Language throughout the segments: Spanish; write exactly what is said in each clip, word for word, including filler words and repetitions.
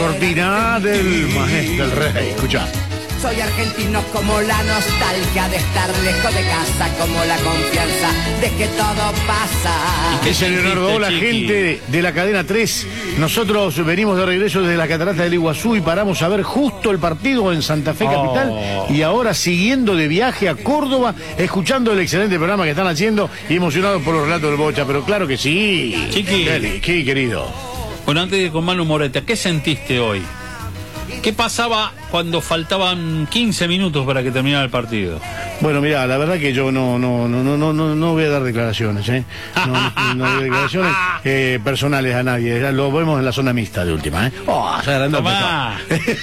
cortina del maestro, del rey. Escucha. Soy argentino como la nostalgia de estar lejos de casa, como la confianza de que todo pasa. Es el Leonardo, la gente de la cadena tres. Nosotros venimos de regreso desde la catarata del Iguazú y paramos a ver justo el partido en Santa Fe Capital. Oh. Y ahora siguiendo de viaje a Córdoba, escuchando el excelente programa que están haciendo y emocionados por los relatos del Bocha. Pero claro que sí. Chiqui. Sí, querido. Bueno, antes de con Manu Moreta, ¿qué sentiste hoy? ¿Qué pasaba cuando faltaban quince minutos para que terminara el partido? Bueno, mira, la verdad que yo no no no no no no, no voy a dar declaraciones, ¿eh? No, no, no doy declaraciones eh, personales a nadie. Lo vemos en la zona mixta de última, ¿eh? Oh, Tomá.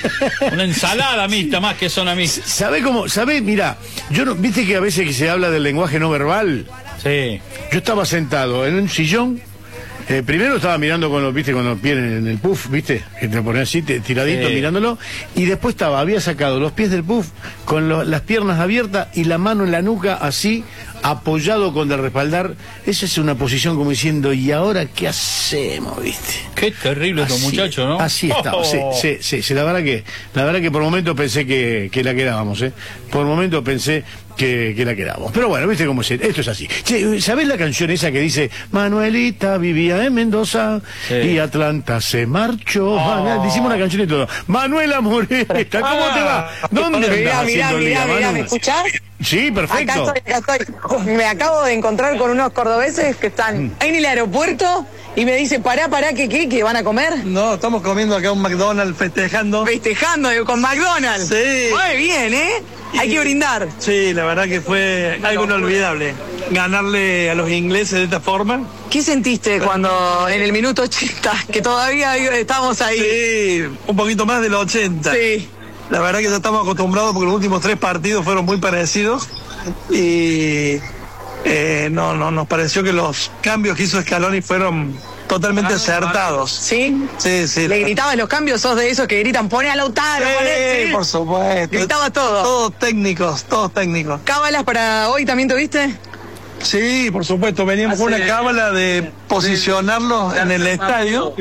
Una ensalada mixta más que zona mixta. ¿Sabe cómo? ¿Sabe? Mira, yo no, viste que a veces que se habla del lenguaje no verbal. Sí. Yo estaba sentado en un sillón. Eh, primero estaba mirando con los, viste, con los pies en el puff, viste, que te ponía así, te, tiradito, sí, mirándolo, y después estaba, había sacado los pies del puff con lo, las piernas abiertas y la mano en la nuca, así, apoyado con el respaldar. Esa es una posición como diciendo, ¿y ahora qué hacemos, viste? Qué terrible estos muchachos, ¿no? Así estaba, oh. sí, sí, sí, sí, la verdad que, la verdad que por momentos pensé que, que la quedábamos, ¿eh? Por momentos pensé que, que la quedábamos. Pero bueno, viste cómo es, esto es así. Che, ¿sabés la canción esa que dice, Manuelita vivía en Mendoza, sí, y Atlanta se marchó? Oh. Hicimos una canción y todo. Manuela Moreta, ¿cómo ah. te va? ¿Dónde mirá, mirá, mirá, mirá, ¿me escuchás? Sí, perfecto. Acá estoy, acá estoy. Me acabo de encontrar con unos cordobeses que están mm. en el aeropuerto y me dice, pará, pará, ¿qué, qué, qué van a comer? No, estamos comiendo acá un McDonald's, festejando. Festejando con McDonald's. Sí. Muy bien, ¿eh? Y hay que brindar. Sí, la verdad que fue algo inolvidable. Ganarle a los ingleses de esta forma. ¿Qué sentiste cuando en el minuto ochenta, que todavía estamos ahí? Sí, un poquito más de los ochenta. Sí. La verdad que ya estamos acostumbrados porque los últimos tres partidos fueron muy parecidos y eh, no, no, nos pareció que los cambios que hizo Scaloni fueron totalmente acertados. ¿Sí? Sí, sí. ¿Le gritabas los cambios? ¿Sos de esos que gritan, pone a Lautaro? Sí, ponete? Por supuesto. Gritaba todo. Todos técnicos, todos técnicos. ¿Cábalas para hoy también tuviste? Sí, por supuesto, veníamos con una cábala de posicionarlos en el estadio,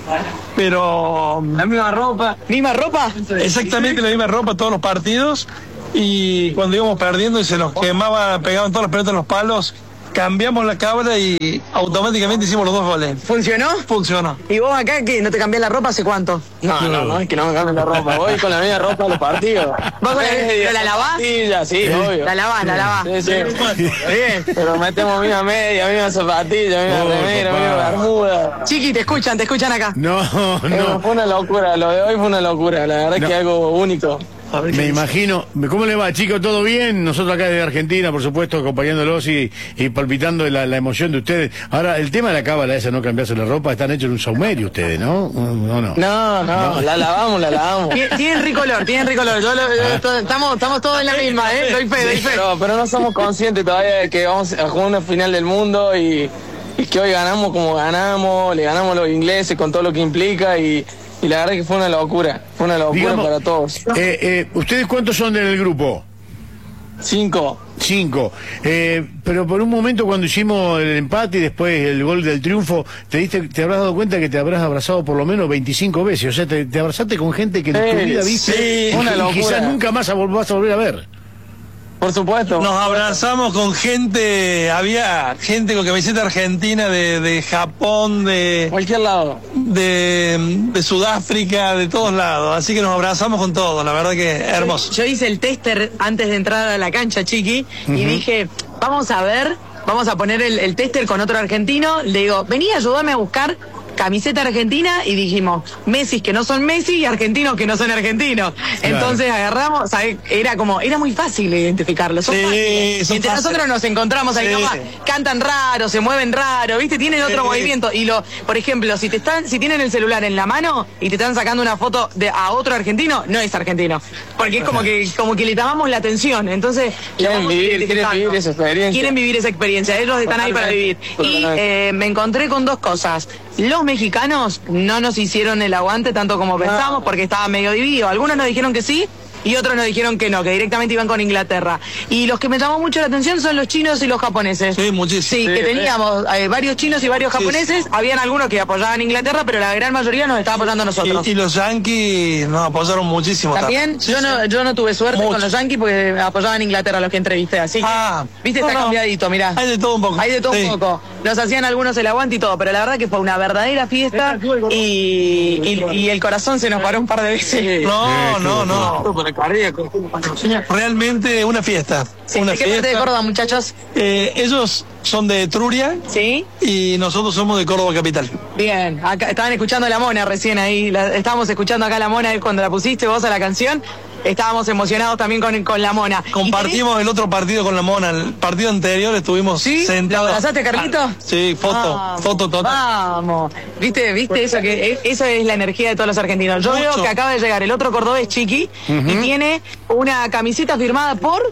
pero... La misma ropa. ¿Misma ropa? Exactamente la misma ropa todos los partidos, y cuando íbamos perdiendo y se nos quemaba, pegaban todas las pelotas en los palos, cambiamos la cábala y automáticamente hicimos los dos goles. ¿Funcionó? Funcionó. ¿Y vos acá que no te cambiás la ropa hace cuánto? No, no, no, es que no me cambio la ropa. Voy con la misma ropa a los partidos. ¿Vos con la, la lavás? Sí, sí, obvio. La lavás, la lavás. Sí, sí. Bien. Pero metemos misma media, misma zapatilla, misma oh, remera, misma bermuda. Chiqui, te escuchan, te escuchan acá. No, no. Eh, fue una locura, lo de hoy fue una locura. La verdad no. que algo único. Me imagino. ¿Cómo le va, chicos? ¿Todo bien? Nosotros acá desde Argentina, por supuesto, acompañándolos y, y palpitando la, la emoción de ustedes. Ahora, el tema de la cábala esa, no cambiarse la ropa, están hechos en un saumerio ustedes, ¿no? ¿O no? No, no, no, la lavamos, la lavamos. Tienen ricolor, tienen ricolor. Yo, yo, yo, todo, estamos, estamos todos en la misma, ¿eh? Doy fe, doy fe. Pero, pero no somos conscientes todavía de que vamos a jugar una final del mundo y, y que hoy ganamos como ganamos, le ganamos a los ingleses con todo lo que implica y... Y la verdad que fue una locura, fue una locura Digamos, para todos. Eh, eh, ¿Ustedes cuántos son en el grupo? Cinco. Cinco. Eh, pero por un momento cuando hicimos el empate y después el gol del triunfo, te diste, te habrás dado cuenta que te habrás abrazado por lo menos veinticinco veces. O sea, te, te abrazaste con gente que en sí, tu vida viste sí, y, una locura. y quizás nunca más vas a volver a ver. Por supuesto. Nos abrazamos con gente, había gente con camiseta argentina de, de Japón, de... cualquier lado. De, de Sudáfrica, de todos lados. Así que nos abrazamos con todos, la verdad que hermoso. Yo, yo hice el tester antes de entrar a la cancha, Chiqui, uh-huh. y dije, vamos a ver, vamos a poner el, el tester con otro argentino. Le digo, vení a ayudarme a buscar camiseta argentina, y dijimos Messi que no son Messi y argentinos que no son argentinos. Claro. Entonces agarramos, ¿sabes? Era como, era muy fácil identificarlos. Son sí, fáciles. Son Entre fáciles. Nosotros nos encontramos ahí, sí. capaz, cantan raro, se mueven raro, ¿viste? Tienen otro sí. movimiento. Y lo, por ejemplo, si te están, si tienen el celular en la mano y te están sacando una foto de a otro argentino, no es argentino. Porque es como que, como que le llamamos la atención. Entonces, quieren vivir, quieren vivir esa experiencia. Quieren vivir esa experiencia, ellos están ahí para vivir. Y eh, me encontré con dos cosas. Los mexicanos no nos hicieron el aguante tanto como pensamos, porque estaba medio dividido. Algunos nos dijeron que sí y otros nos dijeron que no, que directamente iban con Inglaterra. Y los que me llamó mucho la atención son los chinos y los japoneses. Sí, muchísimo. Sí, Sí, que teníamos eh, varios chinos y varios japoneses, sí. Habían algunos que apoyaban a Inglaterra, pero la gran mayoría nos estaba apoyando a nosotros. Y, y los yanquis nos apoyaron muchísimo. ¿También? Sí, yo, sí. No, yo no tuve suerte mucho con los yanquis porque apoyaban a Inglaterra los que entrevisté, así que, ah, viste, no, está no. cambiadito, mirá. Hay de todo un poco. Hay de todo sí. un poco. Nos hacían algunos el aguante y todo, pero la verdad que fue una verdadera fiesta y, y, y el corazón se nos paró un par de veces. No, no, no. Realmente una fiesta. Sí, una ¿de qué fiesta. parte de Córdoba, muchachos? Eh, ellos son de Etruria. Sí. Y nosotros somos de Córdoba capital. Bien, acá estaban escuchando La Mona recién ahí, la, estábamos escuchando acá La Mona cuando la pusiste vos a la canción, estábamos emocionados también con, con La Mona. Compartimos el otro partido con La Mona, el partido anterior estuvimos ¿Sí? sentados. ¿Lo abrazaste, Carlito? Ah, sí, foto, vamos, foto total. Vamos, viste, viste eso que eso es la energía de todos los argentinos. Yo Mucho. veo que acaba de llegar el otro cordobés, Chiqui, uh-huh. y tiene una camiseta firmada por...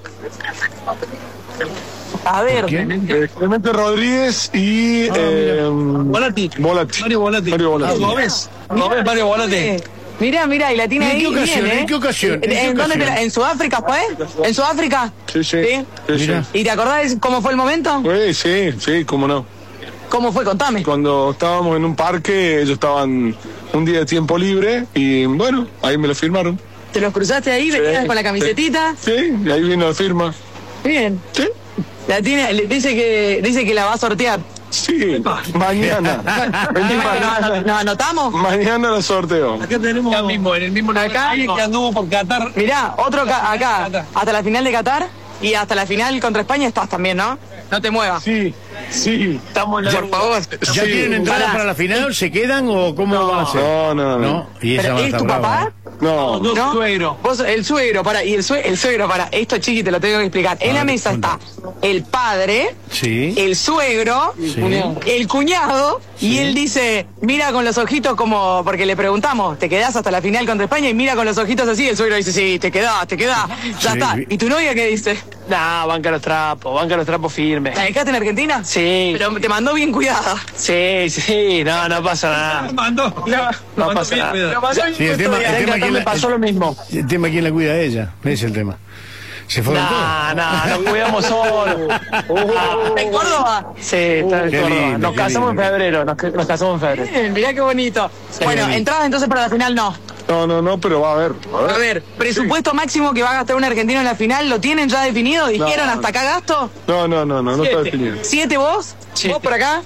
A ver. Eh, Clemente Rodríguez y... Ah, eh, Volati. Volati. Mario Volati. Mario Volati. ¿Lo ves? ¿Lo ves, Mario Volati? Mirá, mirá, y la tiene ¿En ahí qué ocasión? bien, ¿eh? ¿En qué ocasión? ¿En qué ¿En, dónde te la- ocasión? ¿En Sudáfrica fue? ¿En Sudáfrica? Sí, sí. ¿Sí? Sí, sí. Mira. ¿Y te acordás cómo fue el momento? Sí, sí, sí, cómo no. ¿Cómo fue? Contame. Cuando estábamos en un parque, ellos estaban un día de tiempo libre y bueno, ahí me lo firmaron. ¿Te los cruzaste ahí? Sí, ¿Venías con la camisetita? Sí, y ahí vino la firma. Bien. Sí, La tiene, le- dice que dice que la va a sortear. sí, mañana. Vení ¿Nos, mañana. nos anotamos? Mañana la sorteo. Acá tenemos Acá mismo, en el mismo Acá. alguien que anduvo por Qatar. Mirá, otro ca- acá, hasta la final de Qatar y hasta la final contra España estás también, ¿no? No te muevas. Sí, sí. Estamos en la Por favor. ¿Ya Sí. tienen entrada Pará. para la final? ¿Se quedan o cómo van a hacer? No, no, no. ¿No? Y esa ¿Pero va a es estar tu brava, papá? ¿eh? No, No, ¿No? suegro. Vos, el suegro, para, y el, sue- el suegro, para, esto Chiqui te lo tengo que explicar. En A la ver, mesa está el padre, Sí. el suegro, el cuñado, y él dice, mira con los ojitos como, porque le preguntamos, ¿te quedás hasta la final contra España? Y mira con los ojitos así, el suegro dice, sí, te quedás, te quedás, ya Sí. está. ¿Y tu novia qué dice? Nah, banca los trapos, banca los trapos firmes. ¿La dejaste en Argentina? Sí, Pero te mandó bien cuidada. sí, sí, no, no pasa nada. Mandó. No pasa nada. Lo mandó bien Sí, el tema, el custodiada. tema Acá quién me la, pasó lo mismo. el tema quién la cuida a ella, ese es el tema. Se fueron Nah, nah, nos cuidamos solos. ¿En Córdoba? Sí, está en Qué Córdoba. lindo, Nos qué casamos lindo. en febrero, nos, nos casamos en febrero. Bien, mirá qué bonito. Bueno, bonito. entradas entonces para la final no. no, no, no, pero va a haber. A ver. A ver, presupuesto máximo que va a gastar un argentino en la final, ¿lo tienen ya definido? ¿Dijeron No. hasta acá gasto? No, no, no, no, no está definido. ¿Siete vos? ¿Vos por acá?